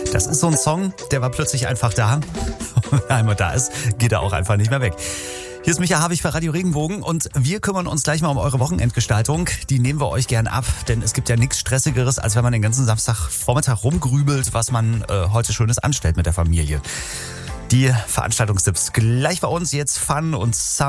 Das ist so ein Song, der war plötzlich einfach da. Wenn er einmal da ist, geht er auch einfach nicht mehr weg. Hier ist Micha Havig bei Radio Regenbogen und wir kümmern uns gleich mal um eure Wochenendgestaltung. Die nehmen wir euch gern ab, denn es gibt ja nichts Stressigeres, als wenn man den ganzen Samstagvormittag rumgrübelt, was man heute Schönes anstellt mit der Familie. Die Veranstaltungstipps gleich bei uns, jetzt Fun und Sound.